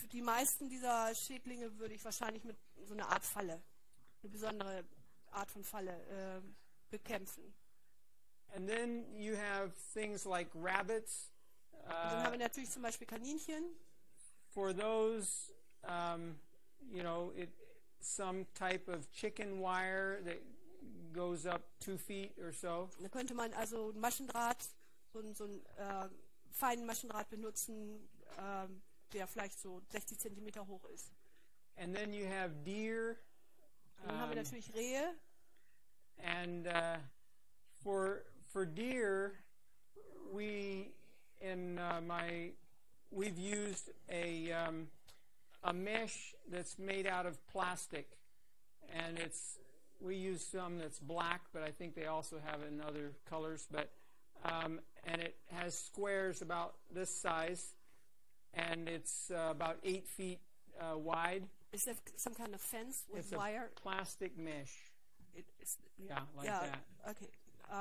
die meisten dieser Schädlinge würde ich wahrscheinlich mit so einer Art Falle, eine besondere Art von Falle bekämpfen. And then you have things like rabbits. Und dann haben wir natürlich zum Beispiel Kaninchen. For those, some type of chicken wire that goes up 2 feet or so. Da könnte man also ein Maschendraht, so einen feinen Maschendraht benutzen, der vielleicht so 60 Zentimeter hoch ist. And then you have deer. Und dann haben wir natürlich Rehe. And for deer, we've used a mesh that's made out of plastic, and we use some that's black, but I think they also have it in other colors. But and it has squares about this size, and it's about 8 feet wide. Is that some kind of fence with it's wire? A plastic mesh. Yeah, like that. Okay.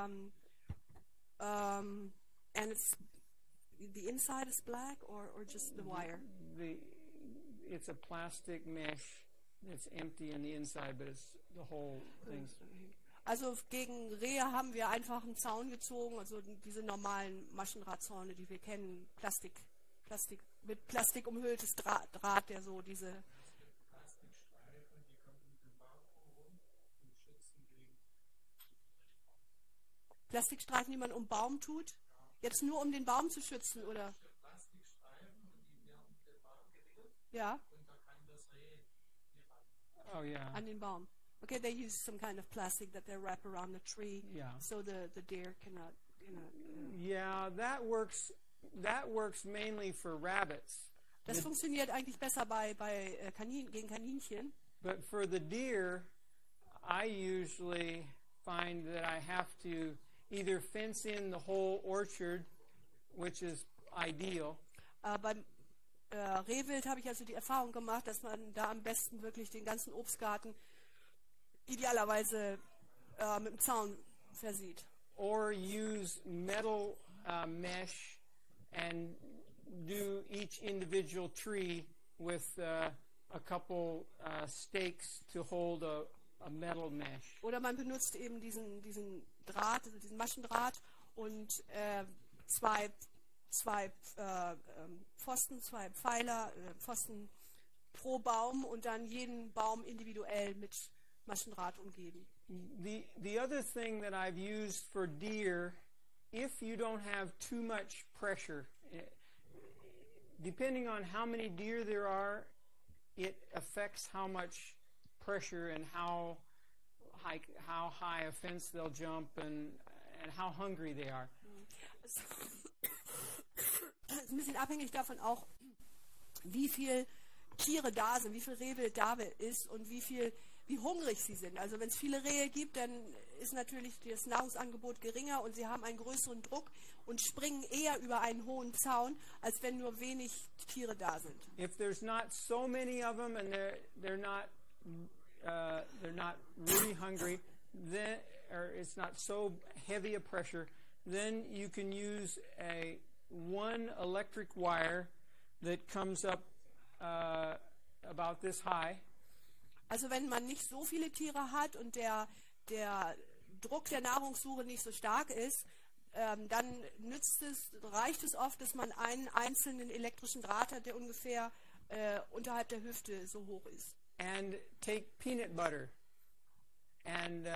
And the inside is black, or just the wire? It's a plastic mesh. It's empty on the inside, but it's the whole thing. Also gegen Rehe haben wir einfach einen Zaun gezogen, also diese normalen Maschendrahtzäune, die wir kennen, mit Plastik umhülltes Draht, der so diese Plastikstreifen, die kommen mit dem Baum rum und schützen gegen Plastikstreifen, die man um Baum tut? Jetzt nur um den Baum zu schützen, oder? Plastikstreifen, die werden um den Baum gewickelt. Ja. Und da kann das Reh hier Oh yeah. An den Baum. Okay, they use some kind of plastic that they wrap around the tree, Yeah. so the deer cannot. Yeah, that works mainly for rabbits. Das funktioniert eigentlich besser gegen Kaninchen. But for the deer, I usually find that I have to either fence in the whole orchard, which is ideal. Beim Rehwild habe ich also die Erfahrung gemacht, dass man da am besten wirklich den ganzen Obstgarten idealerweise mit dem Zaun versieht. Or use metal mesh and do each individual tree with a couple stakes to hold a metal mesh. Oder man benutzt eben diesen Draht, also diesen Maschendraht und zwei Pfosten, zwei Pfeiler, Pfosten pro Baum und dann jeden Baum individuell mit Maschendraht umgeben. The other thing that I've used for deer, if you don't have too much pressure, depending on how many deer there are, it affects how much pressure and how high a fence they'll jump and how hungry they are. Es ist ein bisschen abhängig davon auch, wie viele Tiere da sind, wie viel Rehwild da ist und wie hungrig sie sind. Also wenn es viele Rehe gibt, dann ist natürlich das Nahrungsangebot geringer und sie haben einen größeren Druck und springen eher über einen hohen Zaun, als wenn nur wenig Tiere da sind. If there's not so many of them and they're not really hungry, then or it's not so heavy a pressure, then you can use one electric wire that comes up about this high. Also wenn man nicht so viele Tiere hat und der Druck der Nahrungssuche nicht so stark ist, dann reicht es oft, dass man einen einzelnen elektrischen Draht hat, der ungefähr unterhalb der Hüfte so hoch ist. And take peanut butter and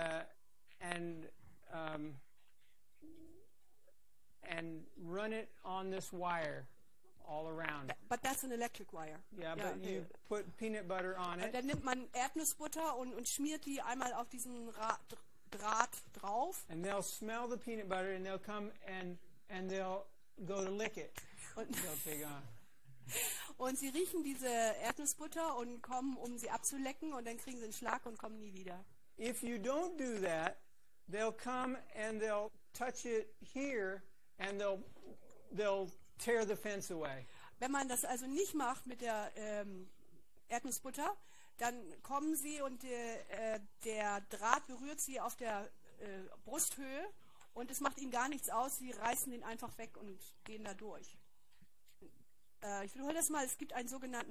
run it on this wire all around. But that's an electric wire. Yeah, but you put peanut butter on it. Dann nimmt man Erdnussbutter und schmiert die einmal auf diesen Draht drauf. And they'll smell the peanut butter and they'll come and they'll go to lick it. They'll take on. Und sie riechen diese Erdnussbutter und kommen, um sie abzulecken, und dann kriegen sie einen Schlag und kommen nie wieder. If you don't do that, they'll come and they'll touch it here and they'll tear the fence away. Wenn man das also nicht macht mit der Erdnussbutter, dann kommen sie und der Draht berührt sie auf der Brusthöhe und es macht ihnen gar nichts aus. Sie reißen den einfach weg und gehen da durch. Ich wiederhole das mal. Es gibt einen sogenannten